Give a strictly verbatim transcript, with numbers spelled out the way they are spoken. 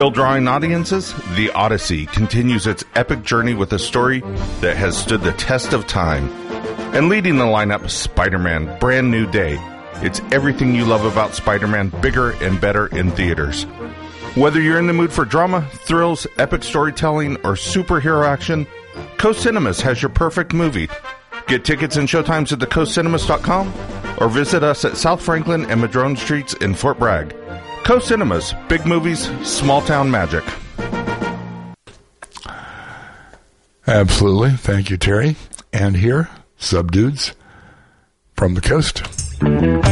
Still drawing audiences? The Odyssey continues its epic journey with a story that has stood the test of time. And leading the lineup, Spider-Man Brand New Day. It's everything you love about Spider-Man, bigger and better in theaters. Whether you're in the mood for drama, thrills, epic storytelling, or superhero action, Coast Cinemas has your perfect movie. Get tickets and showtimes at the coast cinemas dot com or visit us at South Franklin and Madrone Streets in Fort Bragg. Coast Cinemas, big movies, small town magic. Absolutely. Thank you, Terry. And here, Subdudes from the Coast.